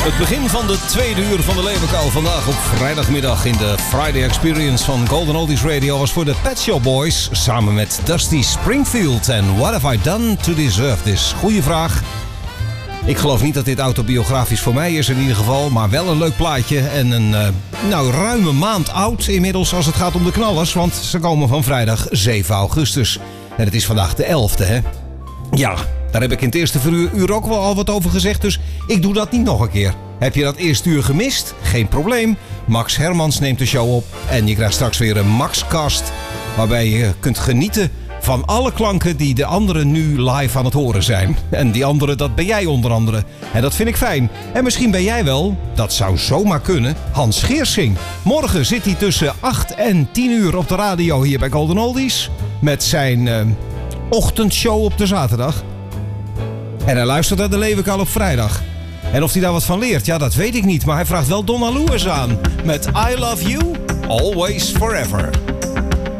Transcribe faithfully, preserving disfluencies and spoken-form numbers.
Het begin van de tweede uur van de Leeuwenkuil vandaag op vrijdagmiddag in de Friday Experience van Golden Oldies Radio was voor de Pet Shop Boys samen met Dusty Springfield en What Have I Done to Deserve This? Goeie vraag. Ik geloof niet dat dit autobiografisch voor mij is in ieder geval, maar wel een leuk plaatje en een uh, nou, ruime maand oud inmiddels als het gaat om de knallers, want ze komen van vrijdag zeven augustus. En het is vandaag de elfde, hè? Ja, daar heb ik in het eerste uur ook wel al wat over gezegd, dus ik doe dat niet nog een keer. Heb je dat eerste uur gemist? Geen probleem. Max Hermans neemt de show op en je krijgt straks weer een Maxcast, waarbij je kunt genieten van alle klanken die de anderen nu live aan het horen zijn. En die anderen, dat ben jij onder andere. En dat vind ik fijn. En misschien ben jij wel, dat zou zomaar kunnen, Hans Geersing. Morgen zit hij tussen acht en tien uur op de radio hier bij Golden Oldies. Met zijn uh, ochtendshow op de zaterdag. En hij luistert naar de Leeuwenkuil op vrijdag. En of hij daar wat van leert, ja, dat weet ik niet. Maar hij vraagt wel Donna Lewis aan. Met I Love You, Always Forever.